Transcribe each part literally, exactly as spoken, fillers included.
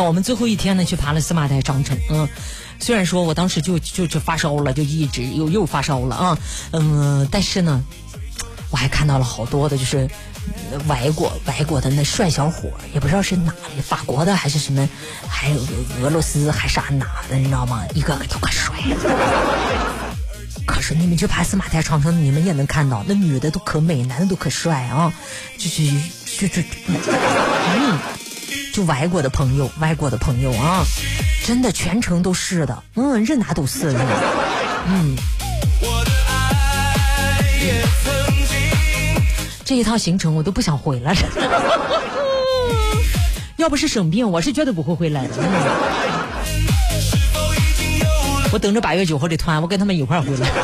我们最后一天呢去爬了司马台长城。嗯，虽然说我当时就就就发烧了，就一直又又发烧了啊，嗯，但是呢，我还看到了好多的就是外国外国的那帅小伙，也不知道是哪里，法国的还是什么，还有俄罗斯还是哪的，你知道吗？一个个都可帅了。可是你们去爬司马台长城，你们也能看到，那女的都可美，男的都可帅啊！就是就就嗯，就外国的朋友，外国的朋友啊，真的全程都是的，嗯，任哪都是的，嗯。这一套行程我都不想回来了，要不是生病，我是绝对不会回来的。嗯我等着八月九号的团，我跟他们一块儿回来。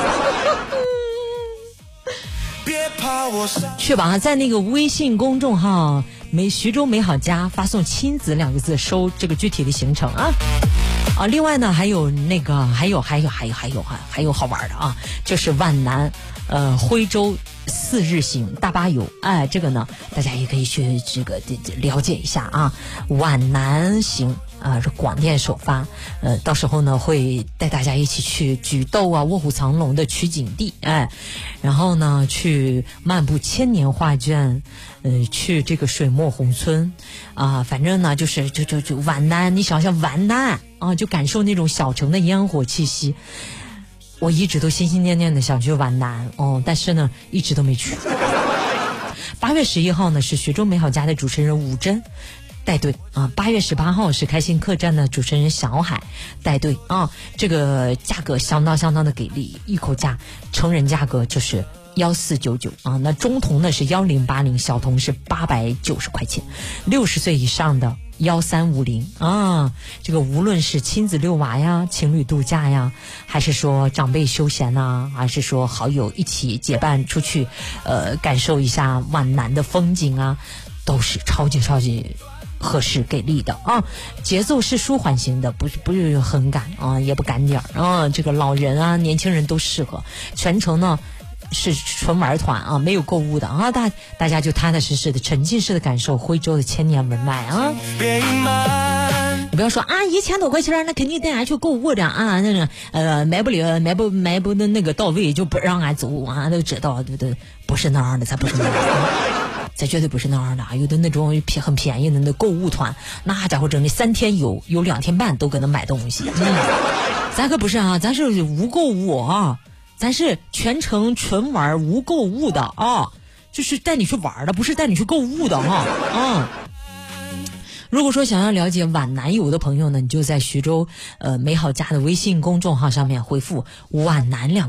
去吧，在那个微信公众号“美徐州美好家”发送“亲子”两个字，收这个具体的行程啊。啊，另外呢，还有那个，还有还有还有还有还还有好玩的啊，就是皖南呃徽州四日行大巴游，哎，这个呢，大家也可以去这个了解一下啊，皖南行。啊，是广电首发，呃，到时候呢会带大家一起去举斗啊、卧虎藏龙的取景地，哎，然后呢去漫步千年画卷，呃，去这个水墨宏村，啊，反正呢就是就就就皖南，你想想皖南啊，就感受那种小城的烟火气息。我一直都心心念念的想去皖南哦，但是呢一直都没去。八月十一号呢是徐州美好家的主持人吴真带队啊，八月十八号是开心客栈的主持人小海带队啊，这个价格相当相当的给力，一口价成人价格就是幺四九九啊，那中童呢是幺零八零，小童是八百九十块钱，六十岁以上的幺三五零啊，这个无论是亲子遛娃呀、情侣度假呀，还是说长辈休闲呐、啊，还是说好友一起结伴出去，呃，感受一下皖南的风景啊，都是超级超级合适给力的啊，节奏是舒缓型的，不是不是很赶啊，也不赶点儿啊，这个老人啊、年轻人都适合。全程呢是纯玩团啊，没有购物的啊，大大家就踏踏实实的沉浸式的感受徽州的千年文脉啊。你不要说啊，一千多块钱那肯定带俺去购物的啊，那个呃买不了买不买不的那个到位就不让俺走啊，都知道对不对？不是那样的，才不是那样的。这绝对不是那样的，有的那种便很便宜的那购物团，那家伙整的三天有有两天半都搁那买东西。嗯，咱可不是啊，咱是无购物啊，咱是全程纯玩无购物的啊，就是带你去玩的，不是带你去购物的哈。嗯。如果说想要了解皖南游的朋友呢，你就在徐州呃美好家的微信公众号上面回复皖南两